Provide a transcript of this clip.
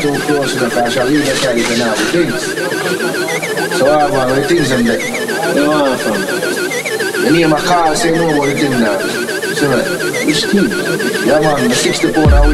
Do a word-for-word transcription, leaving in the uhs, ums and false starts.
too close to the car, so leave the car if you know the things. So I want the things in there. You want from? You name a car, say no about the thing now. So, which thing? Yeah man, the sixty pound